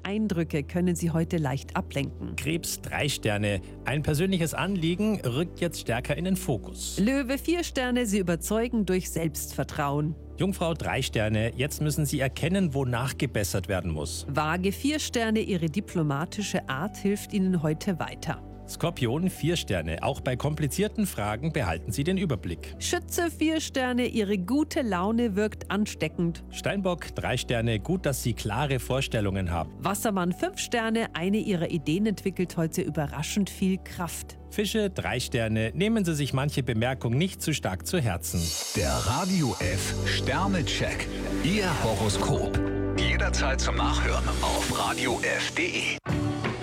Eindrücke können Sie heute leicht ablenken. Krebs 3 Sterne. Ein persönliches Anliegen rückt jetzt stärker in den Fokus. Löwe 4 Sterne, Sie überzeugen durch Selbstvertrauen. Jungfrau 3 Sterne. Jetzt müssen Sie erkennen, wo nachgebessert werden muss. Waage 4 Sterne, Ihre diplomatische Art hilft Ihnen heute weiter. Skorpion 4 Sterne. Auch bei komplizierten Fragen behalten Sie den Überblick. Schütze 4 Sterne, Ihre gute Laune wirkt ansteckend. Steinbock 3 Sterne. Gut, dass Sie klare Vorstellungen haben. Wassermann 5 Sterne, eine Ihrer Ideen entwickelt heute überraschend viel Kraft. Fische 3 Sterne. Nehmen Sie sich manche Bemerkung nicht zu stark zu Herzen. Der Radio F Sternecheck. Ihr Horoskop. Jederzeit zum Nachhören auf radiof.de.